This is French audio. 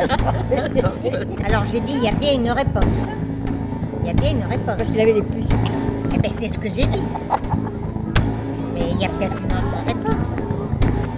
Alors j'ai dit, il y a bien une réponse. Il y a bien une réponse. Parce qu'il avait des puces. Eh bien, c'est ce que j'ai dit. Mais il y a peut-être une autre